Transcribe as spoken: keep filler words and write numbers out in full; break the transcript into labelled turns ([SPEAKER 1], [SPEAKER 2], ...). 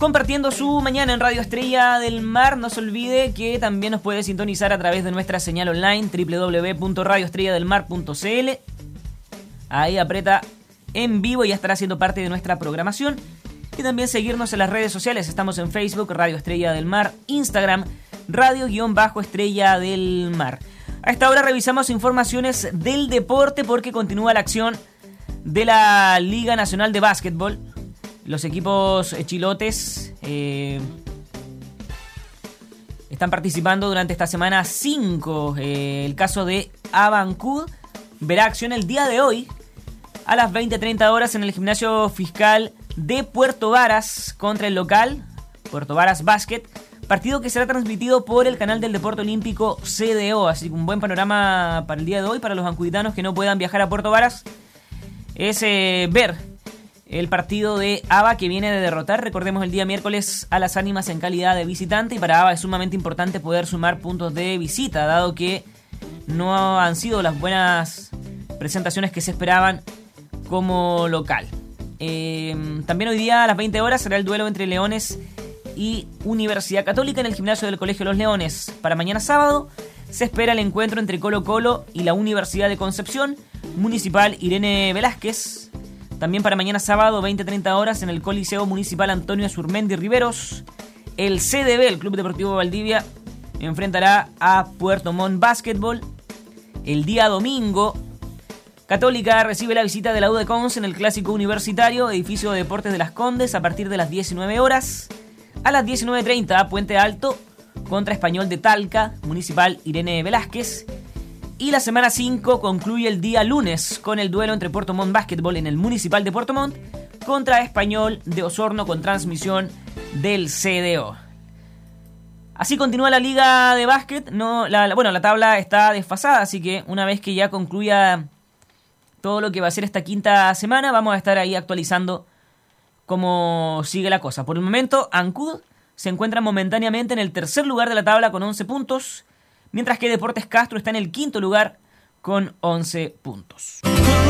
[SPEAKER 1] compartiendo su mañana en Radio Estrella del Mar. No se olvide que también nos puede sintonizar a través de nuestra señal online doble u doble u doble u punto radio estrella del mar punto c l. Ahí aprieta en vivo y ya estará siendo parte de nuestra programación. Y también seguirnos en las redes sociales. Estamos en Facebook, Radio Estrella del Mar, Instagram, Radio-Estrella del Mar. A esta hora revisamos informaciones del deporte porque continúa la acción de la Liga Nacional de Básquetbol. Los equipos chilotes eh, están participando durante esta semana cinco. Eh, el caso de Abancud verá acción el día de hoy a las veinte treinta horas en el gimnasio fiscal de Puerto Varas contra el local Puerto Varas Basket. Partido que será transmitido por el canal del Deporte Olímpico C D O. Así que un buen panorama para el día de hoy para los ancuditanos que no puedan viajar a Puerto Varas. Es eh, ver el partido de A B A que viene de derrotar, recordemos, el día miércoles a Las Ánimas en calidad de visitante. Y para A B A es sumamente importante poder sumar puntos de visita, dado que no han sido las buenas presentaciones que se esperaban como local. Eh, también hoy día a las veinte horas será el duelo entre Leones y Universidad Católica en el gimnasio del Colegio Los Leones. Para mañana sábado se espera el encuentro entre Colo Colo y la Universidad de Concepción. Municipal Irene Velázquez. También para mañana sábado, veinte treinta horas, en el Coliseo Municipal Antonio Azurmendi Riveros, el C D B, el Club Deportivo Valdivia, enfrentará a Puerto Montt Básquetbol. El día domingo, Católica recibe la visita de la U de Conce en el Clásico Universitario, edificio de Deportes de Las Condes, a partir de las diecinueve horas. A las diecinueve treinta, Puente Alto contra Español de Talca, Municipal Irene Velázquez. Y la semana cinco concluye el día lunes con el duelo entre Puerto Montt Básquetbol en el Municipal de Puerto Montt contra Español de Osorno con transmisión del C D O. Así continúa la liga de básquet. No, la, la, bueno, la tabla está desfasada, así que una vez que ya concluya todo lo que va a ser esta quinta semana, vamos a estar ahí actualizando cómo sigue la cosa. Por el momento, Ancud se encuentra momentáneamente en el tercer lugar de la tabla con once puntos. Mientras que Deportes Castro está en el quinto lugar con once puntos.